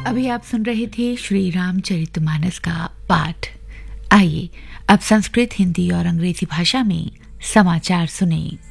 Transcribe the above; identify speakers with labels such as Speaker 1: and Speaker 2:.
Speaker 1: अभी आप सुन रहे थे श्री रामचरितमानस का पाठ। आइए अब संस्कृत, हिंदी और अंग्रेजी भाषा में समाचार सुनें।